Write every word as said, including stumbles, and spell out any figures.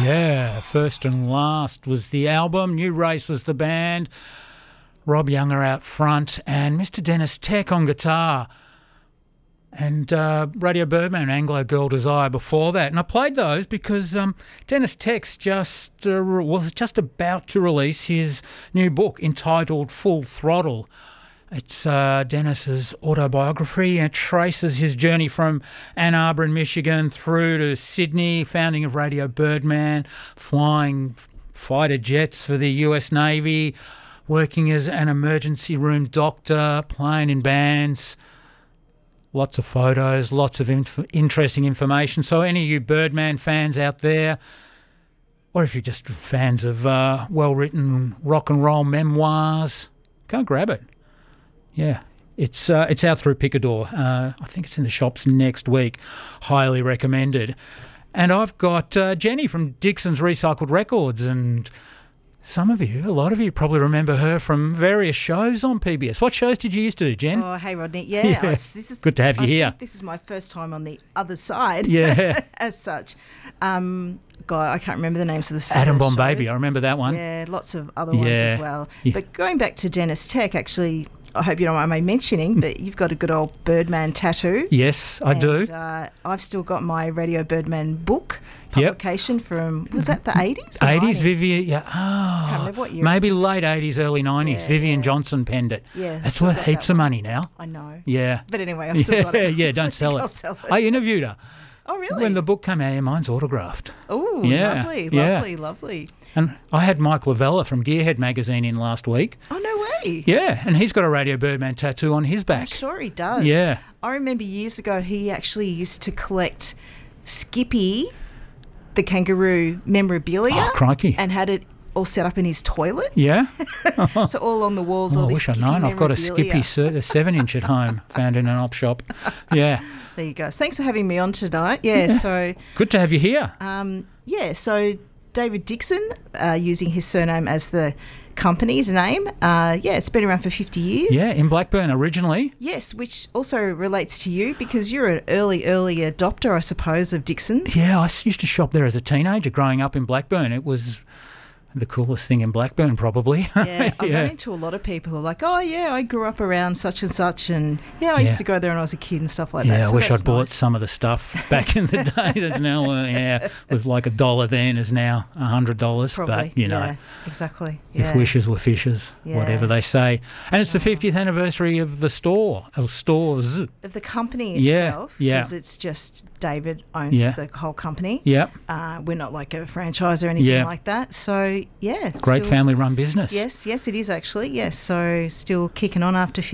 Yeah, First and Last was the album, New Race was the band, Rob Younger out front, and Mister Dennis Tech on guitar, and uh, Radio Birdman, Anglo Girl Desire before that. And I played those because um, Dennis Tech's just uh, was just about to release his new book entitled Full Throttle. It's uh, Dennis's autobiography. It traces his journey from Ann Arbor in Michigan through to Sydney, founding of Radio Birdman, flying fighter jets for the U S Navy, working as an emergency room doctor, playing in bands. Lots of photos, lots of inf- interesting information. So any of you Birdman fans out there, or if you're just fans of uh, well-written rock and roll memoirs, go and grab it. Yeah, it's uh, it's out through Picador. Uh, I think it's in the shops next week. Highly recommended. And I've got uh, Jenny from Dixon's Recycled Records, and some of you, a lot of you probably remember her from various shows on P B S. What shows did you used to do, Jen? Oh, hey, Rodney. Yeah, yeah. I, this is good to have you I here. Think this is my first time on the other side. Yeah, as such. Um, God, I can't remember the names of the Adam Bomb shows. Baby, I remember that one. Yeah, lots of other ones yeah. as well. Yeah. But going back to Dennis Tech, actually, I hope you don't mind me mentioning, but you've got a good old Birdman tattoo. Yes, I and, do. Uh, I've still got my Radio Birdman book publication yep. from, was that the eighties? eighties, Vivian, yeah. Oh, can't remember what year maybe late eighties, early nineties. Yeah, Vivian yeah. Johnson penned it. Yeah, that's worth heaps that of money now. I know. Yeah. But anyway, I've still yeah, got it. Yeah, don't sell it. I'll sell it. I interviewed her. Oh, really? When the book came out, yeah, mine's autographed. Oh, yeah, lovely, yeah. lovely, lovely. And I had Mike Lavella from Gearhead magazine in last week. Oh, no way. Yeah, and he's got a Radio Birdman tattoo on his back. I'm sure he does. Yeah. I remember years ago he actually used to collect Skippy, the kangaroo memorabilia. Oh, crikey. And had it all set up in his toilet. Yeah. So all on the walls, oh, all I this wish I'd Skippy known. I've got a memorabilia. Skippy seven-inch at home, found in an op shop. Yeah. There you go. Thanks for having me on tonight. Yeah, yeah. so... Good to have you here. Um, yeah, so David Dixon, uh, using his surname as the company's name. Uh, yeah, it's been around for fifty years. Yeah, in Blackburn originally. Yes, which also relates to you because you're an early, early adopter, I suppose, of Dixon's. Yeah, I used to shop there as a teenager growing up in Blackburn. It was the coolest thing in Blackburn, probably. Yeah, I yeah. run into a lot of people who are like, oh, yeah, I grew up around such and such, and, yeah, I used Yeah. to go there when I was a kid and stuff like Yeah, that. I So wish that's I'd bought nice. some of the stuff back in the day that's now, uh, yeah, was like a dollar then is now a hundred dollars. Probably, But, you know, yeah, exactly. if Yeah. wishes were fishes, Yeah. whatever they say. And it's the fiftieth anniversary of the store, or stores. Of the company Yeah, itself, yeah. because it's just David owns Yeah. the whole company. Yeah, Uh, we're not like a franchise or anything Yeah. like that. So, yeah. great still- family-run business. Yes, yes, it is actually. Yes, so still kicking on after